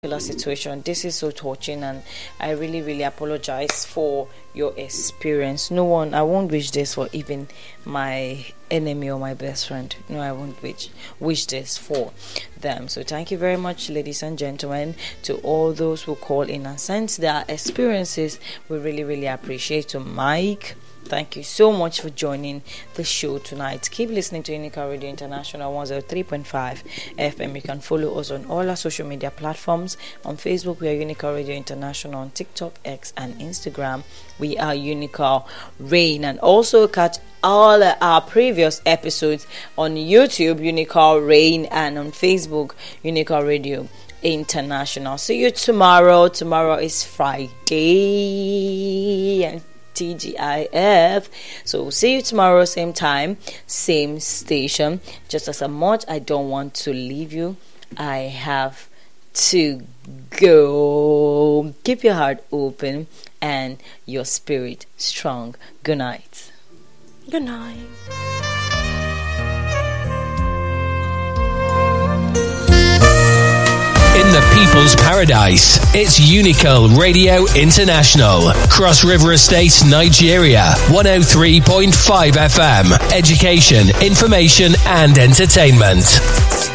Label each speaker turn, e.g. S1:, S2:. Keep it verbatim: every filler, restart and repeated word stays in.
S1: situation. This is so touching, and I really really apologize for your experience. No one, I won't wish this for even my enemy or my best friend. No, I won't wish wish this for them. So thank you very much, ladies and gentlemen, to all those who call in and sent their experiences. We really really appreciate. To Mike, thank you so much for joining the show tonight. Keep listening to Unica Radio International one oh three point five F M. You can follow us on all our social media platforms. On Facebook, we are Unica Radio International. On TikTok, X, and Instagram, we are Unica Rain. And also catch all our previous episodes on YouTube, Unica Rain, and on Facebook, Unica Radio International. See you tomorrow. Tomorrow is Friday and T G I F. So see you tomorrow, same time, same station. Just as much I don't want to leave you, I have to go. Keep your heart open and your spirit strong. Good night.
S2: Good night.
S3: In the People's Paradise, it's Unica Radio International, Cross River Estate, Nigeria, one oh three point five F M. Education, information and entertainment.